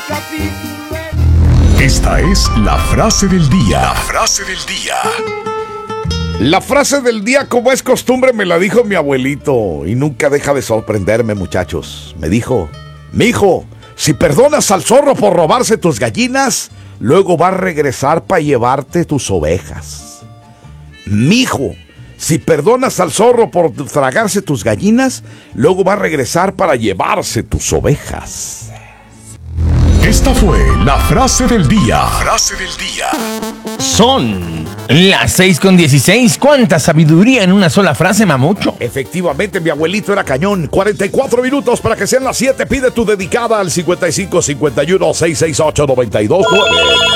Esta es la frase del día. La frase del día. La frase del día, como es costumbre, me la dijo mi abuelito y nunca deja de sorprenderme, muchachos. Me dijo: mijo, si perdonas al zorro por robarse tus gallinas, luego va a regresar para llevarte tus ovejas. Mijo, si perdonas al zorro por tragarse tus gallinas, luego va a regresar para llevarse tus ovejas. Esta fue la frase del día. Frase del día. Son las 6:16. ¿Cuánta sabiduría en una sola frase, Mamucho? Efectivamente, mi abuelito era cañón. 44 minutos para que sean las 7. Pide tu dedicada al 55 51 668 92 9.